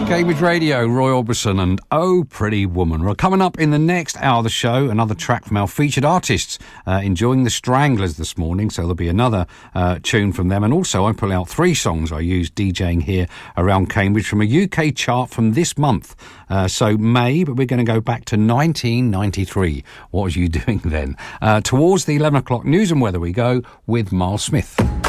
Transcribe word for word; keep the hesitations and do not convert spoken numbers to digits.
Cambridge Radio, Roy Orbison and Oh Pretty Woman. Well, coming up in the next hour of the show, another track from our featured artists, uh, enjoying the Stranglers this morning, so there'll be another uh, tune from them. And also I pull out three songs I use DJing here around Cambridge from a U K chart from this month. Uh, so May, but we're going to go back to nineteen ninety-three. What was you doing then? Uh, towards the eleven o'clock news and weather we go with Miles Smith.